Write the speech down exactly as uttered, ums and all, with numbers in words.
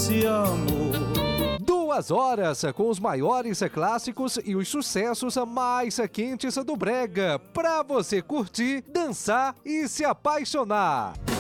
esse amor. Duas horas com os maiores clássicos e os sucessos mais quentes do brega, pra você curtir, dançar e se apaixonar.